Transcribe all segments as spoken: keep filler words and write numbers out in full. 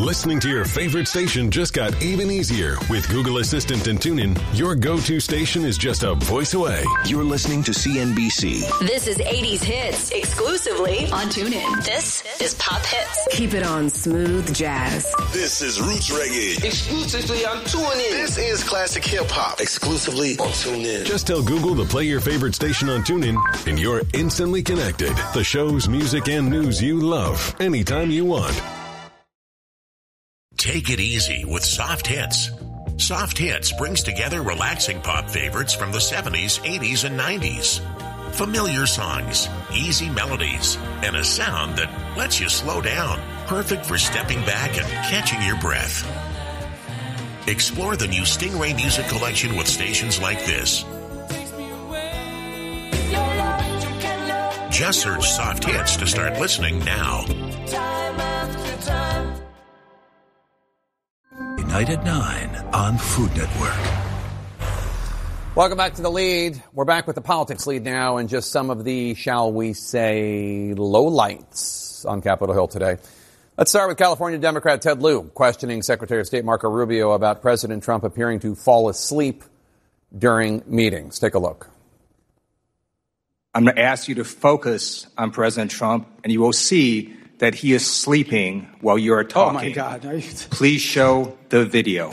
Listening to your favorite station just got even easier. With Google Assistant and TuneIn, your go-to station is just a voice away. You're listening to C N B C. This is eighties Hits, exclusively on TuneIn. This is Pop Hits. Keep it on smooth jazz. This is Roots Reggae, exclusively on TuneIn. This is Classic Hip Hop, exclusively on TuneIn. Just tell Google to play your favorite station on TuneIn, and you're instantly connected. The shows, music, and news you love, anytime you want. Take it easy with Soft Hits. Soft Hits brings together relaxing pop favorites from the seventies, eighties, and nineties. Familiar songs, easy melodies, and a sound that lets you slow down. Perfect for stepping back and catching your breath. Explore the new Stingray Music Collection with stations like this. Just search Soft Hits to start listening now. Night at nine on Food Network. Welcome back to The Lead. We're back with the politics lead now and just some of the, shall we say, lowlights on Capitol Hill today. Let's start with California Democrat Ted Lieu questioning Secretary of State Marco Rubio about President Trump appearing to fall asleep during meetings. Take a look. I'm going to ask you to focus on President Trump, and you will see that he is sleeping while you are talking. Oh, my God. Please show the video.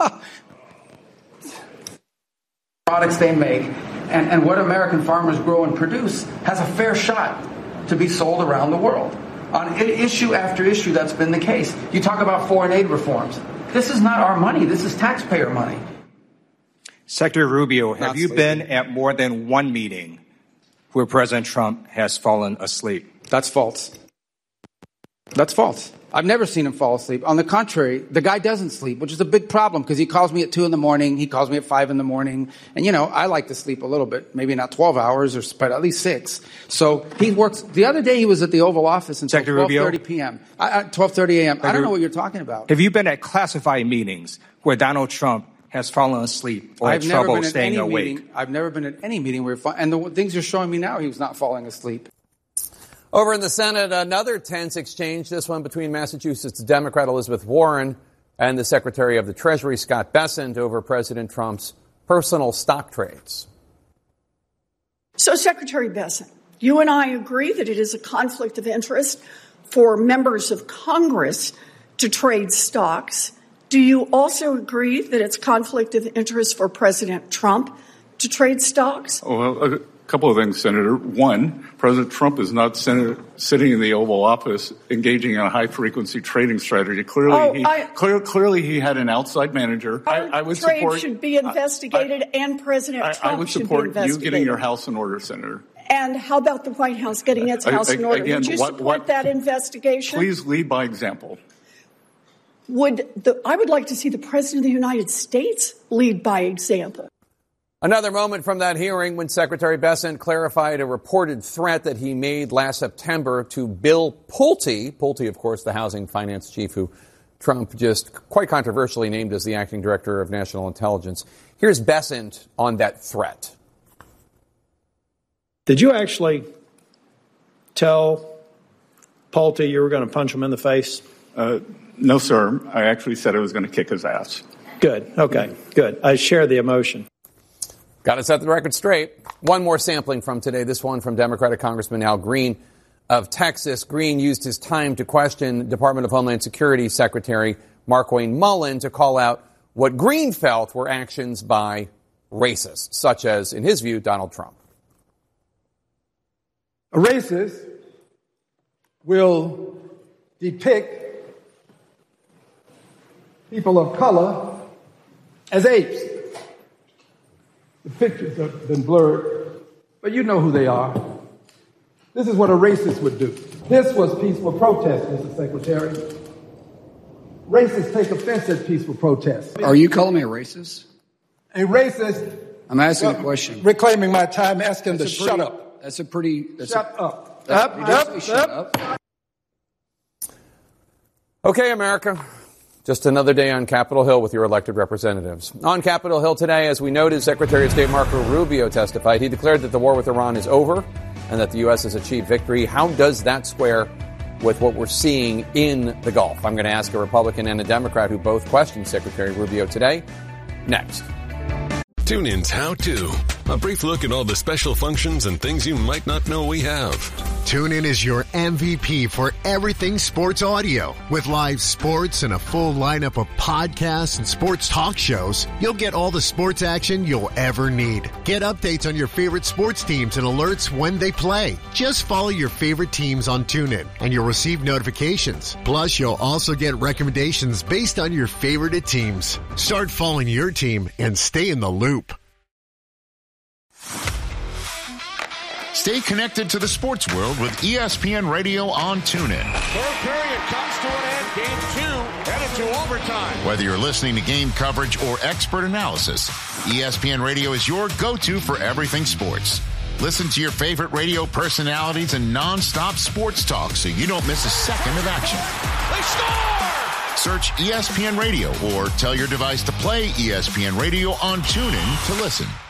Products they make and, and what American farmers grow and produce has a fair shot to be sold around the world. On issue after issue, that's been the case. You talk about foreign aid reforms. This is not our money. This is taxpayer money. Secretary Rubio, have Not you sleeping. been at more than one meeting where President Trump has fallen asleep? That's false. That's false. I've never seen him fall asleep. On the contrary, the guy doesn't sleep, which is a big problem because he calls me at two in the morning. He calls me at five in the morning. And, you know, I like to sleep a little bit, maybe not twelve hours, or but at least six. So he works. The other day he was at the Oval Office until twelve thirty p.m. I, twelve thirty a.m. I don't know what you're talking about. Have you been at classified meetings where Donald Trump has fallen asleep or had I've never trouble been at staying any awake? Meeting, I've never been at any meeting where, and the things you're showing me now, he was not falling asleep. Over in the Senate, another tense exchange, this one between Massachusetts Democrat Elizabeth Warren and the Secretary of the Treasury, Scott Bessent, over President Trump's personal stock trades. So, Secretary Bessent, you and I agree that it is a conflict of interest for members of Congress to trade stocks. Do you also agree that it's conflict of interest for President Trump to trade stocks? Well, a couple of things, Senator. One, President Trump is not Senator, sitting in the Oval Office engaging in a high-frequency trading strategy. Clearly, oh, he, I, clear, clearly he had an outside manager. Our I, I would trade support, should be investigated, I, and President I, Trump I would should be support investigated. you getting your house in order, Senator. And how about the White House getting its house I, in order? Again, Would you what, support what, that investigation? Please lead by example. Would the, I would like to see the President of the United States lead by example. Another moment from that hearing when Secretary Bessent clarified a reported threat that he made last September to Bill Pulte. Pulte, of course, the housing finance chief who Trump just quite controversially named as the acting director of national intelligence. Here's Bessent on that threat. Did you actually tell Pulte you were going to punch him in the face? Uh, no, sir. I actually said I was going to kick his ass. Good. Okay. Good. I share the emotion. Got to set the record straight. One more sampling from today, this one from Democratic Congressman Al Green of Texas. Green used his time to question Department of Homeland Security Secretary Markwayne Mullin to call out what Green felt were actions by racists, such as, in his view, Donald Trump. A racist will depict people of color as apes. The pictures have been blurred, but you know who they are. This is what a racist would do. This was peaceful protest, Mister Secretary. Racists take offense at peaceful protest. Are you calling me a racist? A racist. I'm asking well, a question. Reclaiming my time, asking them to pretty, shut up. That's a pretty. That's shut a, up. That's, Up, up, up, shut up. up. Okay, America. Just another day on Capitol Hill with your elected representatives. On Capitol Hill today, as we noted, Secretary of State Marco Rubio testified. He declared that the war with Iran is over and that the U S has achieved victory. How does that square with what we're seeing in the Gulf? I'm going to ask a Republican and a Democrat who both questioned Secretary Rubio today. Next. TuneIn's How To. A brief look at all the special functions and things you might not know we have. TuneIn is your M V P for everything sports audio. With live sports and a full lineup of podcasts and sports talk shows, you'll get all the sports action you'll ever need. Get updates on your favorite sports teams and alerts when they play. Just follow your favorite teams on TuneIn, and you'll receive notifications. Plus, you'll also get recommendations based on your favorite teams. Start following your team and stay in the loop. Stay connected to the sports world with E S P N Radio on TuneIn. Third period comes to an end. Game two headed to overtime. Whether you're listening to game coverage or expert analysis, E S P N Radio is your go-to for everything sports. Listen to your favorite radio personalities and non-stop sports talk so you don't miss a second of action. They score! Search E S P N Radio or tell your device to play E S P N Radio on TuneIn to listen.